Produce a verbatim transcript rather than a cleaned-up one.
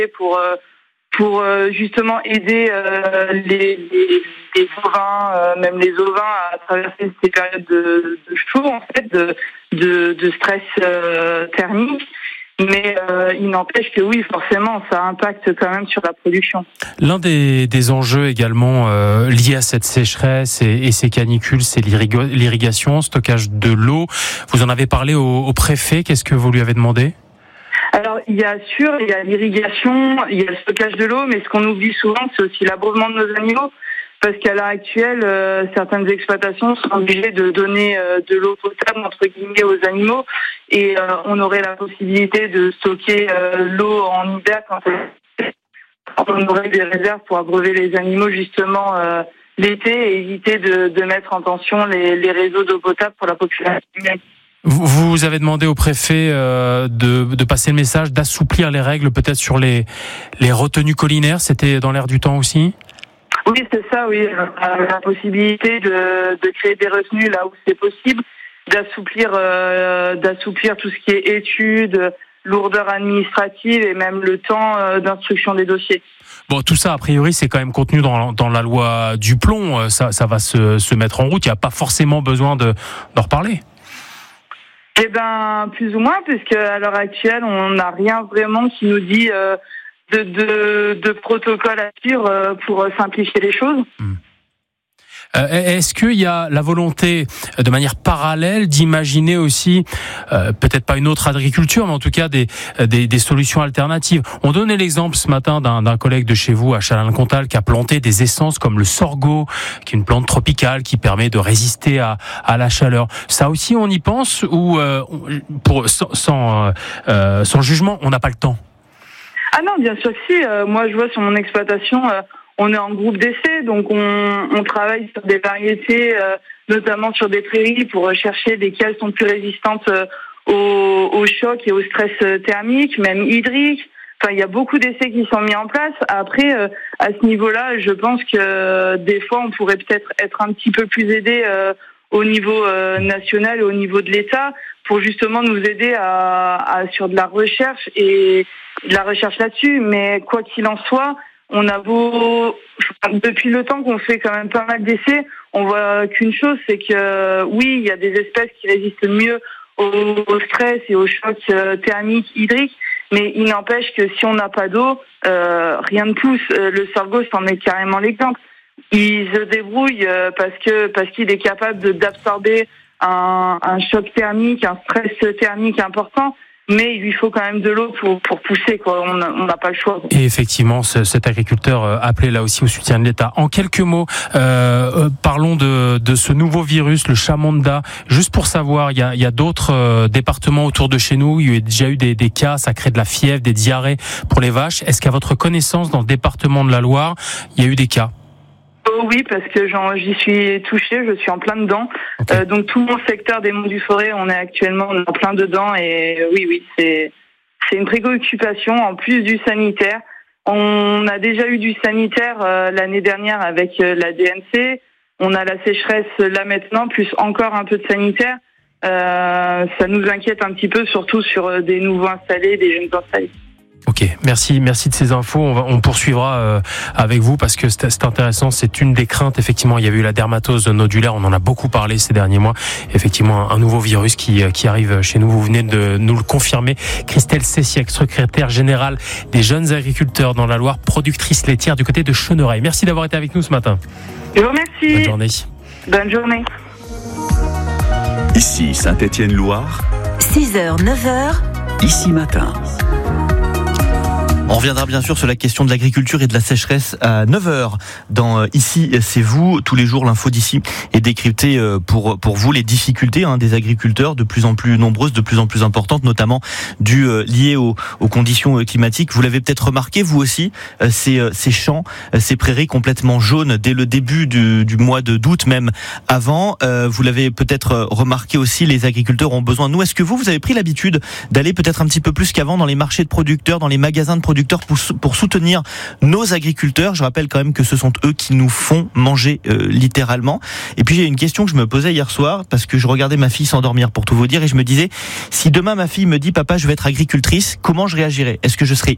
pour euh, pour euh, justement aider euh, les, les, les bovins, euh, même les ovins, à traverser ces périodes de, de chaud, en fait, de, de, de stress euh, thermique. Mais euh, il n'empêche que oui, forcément, ça impacte quand même sur la production. L'un des, des enjeux également euh, liés à cette sécheresse et, et ces canicules, c'est l'irrigation, stockage de l'eau. Vous en avez parlé au, au préfet, qu'est-ce que vous lui avez demandé ? Alors, il y a sûr, il y a l'irrigation, il y a le stockage de l'eau, mais ce qu'on oublie souvent, c'est aussi l'abreuvement de nos animaux. Parce qu'à l'heure actuelle, euh, certaines exploitations sont obligées de donner euh, de l'eau potable, entre guillemets, aux animaux. Et euh, on aurait la possibilité de stocker euh, l'eau en hiver quand on aurait des réserves pour abreuver les animaux, justement, euh, l'été, et éviter de, de mettre en tension les, les réseaux d'eau potable pour la population humaine. Vous, vous avez demandé au préfet euh, de, de passer le message, d'assouplir les règles peut-être sur les, les retenues collinaires. C'était dans l'air du temps aussi ? Oui, c'est ça, oui. Euh, la possibilité de, de créer des retenues là où c'est possible, d'assouplir, euh, d'assouplir tout ce qui est études, lourdeur administrative et même le temps euh, d'instruction des dossiers. Bon, tout ça, a priori, c'est quand même contenu dans, dans la loi du plomb. Ça, ça va se, se mettre en route. Il n'y a pas forcément besoin de, d'en reparler. Eh ben, plus ou moins, puisque à l'heure actuelle, on n'a rien vraiment qui nous dit euh, de, de, de protocole à suivre euh, pour simplifier les choses. Mmh. Euh, est-ce qu'il y a la volonté, de manière parallèle, d'imaginer aussi, euh, peut-être pas une autre agriculture, mais en tout cas des, des, des solutions alternatives ? On donnait l'exemple ce matin d'un, d'un collègue de chez vous, à Chalain-le-Comtal, qui a planté des essences comme le sorgho, qui est une plante tropicale qui permet de résister à, à la chaleur. Ça aussi, on y pense ou euh, pour, sans, sans, euh, sans jugement, on n'a pas le temps ? Ah non, bien sûr que si. Euh, moi, je vois sur mon exploitation... Euh, On est en groupe d'essai, donc on, on travaille sur des variétés, euh, notamment sur des prairies, pour rechercher lesquelles sont plus résistantes euh, au, au choc et au stress thermique, même hydrique. Enfin, il y a beaucoup d'essais qui sont mis en place. Après, euh, à ce niveau-là, je pense que euh, des fois, on pourrait peut-être être un petit peu plus aidé euh, au niveau euh, national et au niveau de l'État pour justement nous aider à, à sur de la recherche et de la recherche là-dessus. Mais quoi qu'il en soit, on a beau, depuis le temps qu'on fait quand même pas mal d'essais, on voit qu'une chose, c'est que oui, il y a des espèces qui résistent mieux au, au stress et au choc thermique, hydrique, mais il n'empêche que si on n'a pas d'eau, euh, rien ne pousse. Le sorgho, c'en est carrément l'exemple. Il se débrouille parce que parce qu'il est capable de, d'absorber un, un choc thermique, un stress thermique important. Mais il lui faut quand même de l'eau pour, pour pousser, quoi. On n'a pas le choix. Et effectivement, ce, cet agriculteur appelé là aussi au soutien de l'État. En quelques mots, euh, parlons de, de ce nouveau virus, le Chamonda. Juste pour savoir, il y a, il y a d'autres euh, départements autour de chez nous. Il y a déjà eu des, des cas, ça crée de la fièvre, des diarrhées pour les vaches. Est-ce qu'à votre connaissance, dans le département de la Loire, il y a eu des cas ? Oh oui, parce que j'en, j'y suis touchée, je suis en plein dedans. Okay. Euh, donc tout mon secteur des Monts du Forêt, on est actuellement on est en plein dedans et euh, oui, oui, c'est c'est une préoccupation en plus du sanitaire. On a déjà eu du sanitaire euh, l'année dernière avec euh, la D N C. On a la sécheresse là maintenant, plus encore un peu de sanitaire. Euh, ça nous inquiète un petit peu, surtout sur euh, des nouveaux installés, des jeunes installés. Ok, merci, merci de ces infos. On, va, on poursuivra euh, avec vous parce que c'est, c'est intéressant. C'est une des craintes. Effectivement, il y avait eu la dermatose nodulaire. On en a beaucoup parlé ces derniers mois. Effectivement, un, un nouveau virus qui qui arrive chez nous. Vous venez de nous le confirmer. Christelle Cessiec, secrétaire générale des jeunes agriculteurs dans la Loire, productrice laitière du côté de Chenereil. Merci d'avoir été avec nous ce matin. Je vous remercie. Bonne journée. Bonne journée. Ici Saint-Étienne-Loire. six heures, neuf heures. Ici Matin. On reviendra bien sûr sur la question de l'agriculture et de la sécheresse à neuf heures dans Ici c'est vous. Tous les jours l'info d'ici est décryptée pour pour vous, les difficultés hein, des agriculteurs de plus en plus nombreuses, de plus en plus importantes, notamment dues euh, liées aux, aux conditions climatiques. Vous l'avez peut-être remarqué vous aussi, euh, ces, ces champs, euh, ces prairies complètement jaunes dès le début du, du mois de d'août, même avant. Euh, vous l'avez peut-être remarqué aussi, les agriculteurs ont besoin. Nous, est-ce que vous, vous avez pris l'habitude d'aller peut-être un petit peu plus qu'avant dans les marchés de producteurs, dans les magasins de producteurs Pour, pour soutenir nos agriculteurs? Je rappelle quand même que ce sont eux qui nous font manger euh, littéralement. Et puis j'ai une question que je me posais hier soir parce que je regardais ma fille s'endormir pour tout vous dire et je me disais, si demain ma fille me dit papa je vais être agricultrice, comment je réagirais? Est-ce que je serais